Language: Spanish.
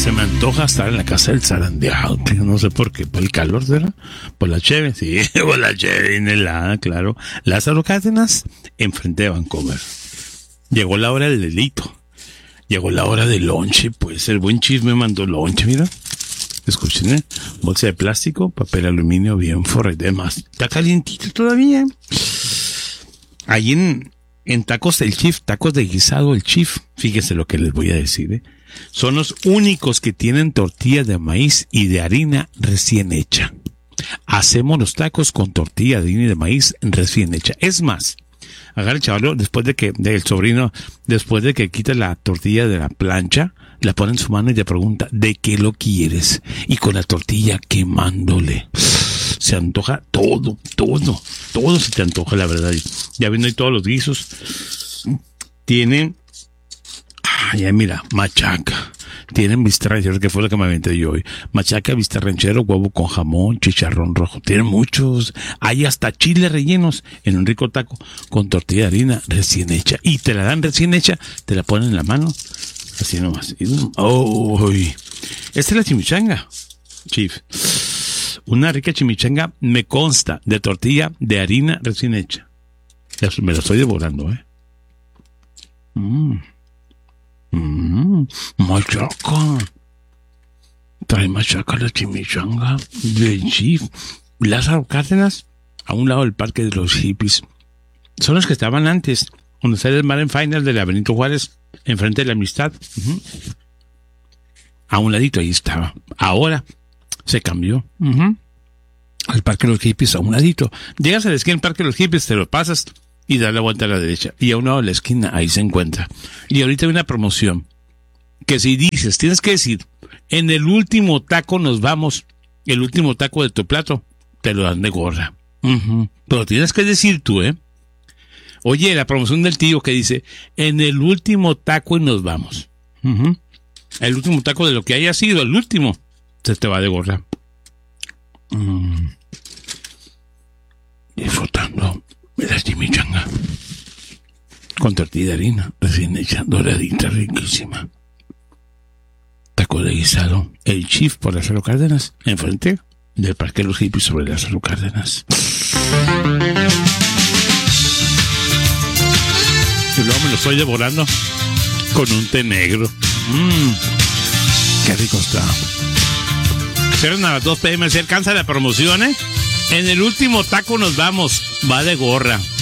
Se me antoja estar en la casa del zarandeado, no sé por qué, por el calor, ¿será? Por la cheve, sí, por la cheve inhelada, claro. Lázaro Cárdenas, enfrente de Vancouver. Llegó la hora del delito, llegó la hora del lonche, pues el buen chisme mandó lonche, mira. Escuchen, ¿eh? Bolsa de plástico, papel aluminio bien forrado y demás. Está calientito todavía. Ahí en Tacos del Chief, tacos de guisado el Chief, fíjense lo que les voy a decir, ¿eh? Son los únicos que tienen tortillas de maíz y de harina recién hecha. Hacemos los tacos con tortilla de harina y de maíz recién hecha. Es más, agarra el chaval, después de que quita la tortilla de la plancha, la pone en su mano y le pregunta, ¿de qué lo quieres? Y con la tortilla quemándole. Se antoja todo se te antoja, la verdad. Ya viendo ahí todos los guisos. Tienen, ya mira, machaca. Tienen bistec ranchero, que fue lo que me aventé yo hoy. Machaca, bistec ranchero, huevo con jamón, chicharrón rojo. Tienen muchos. Hay hasta chiles rellenos en un rico taco con tortilla de harina recién hecha. Y te la dan recién hecha, te la ponen en la mano. Así nomás. Esta es la chimichanga, Chief. Una rica chimichanga, me consta, de tortilla de harina recién hecha. Me la estoy devorando, ¿eh? Machaca. Trae machaca la chimichanga de Chief. Lázaro Cárdenas, a un lado del Parque de los Hippies. Son los que estaban antes, donde sale el Mar Final de la Benito Juárez, enfrente de la Amistad. A un ladito ahí estaba. Ahora se cambió. Al Parque de los Hippies, a un ladito. Llegas a la esquina del Parque de los Hippies, te lo pasas y das la vuelta a la derecha. Y a un lado de la esquina, ahí se encuentra. Y ahorita hay una promoción. Que si dices, tienes que decir, en el último taco nos vamos, el último taco de tu plato, te lo dan de gorra. Pero tienes que decir tú, ¿eh? Oye, la promoción del tío que dice, en el último taco y nos vamos. El último taco de lo que haya sido, el último, se te va de gorra. Disfrutando de la chimichanga con tortilla de harina recién hecha, doradita, riquísima. Taco de guisado el Chief por Lázaro Cárdenas, enfrente del Parque de los Hippies sobre Lázaro Cárdenas. Y luego me lo estoy devorando con un té negro. Qué rico está. Cierran a las 2 p.m. Se alcanza la promoción, ¿eh? En el último taco nos vamos. Va de gorra.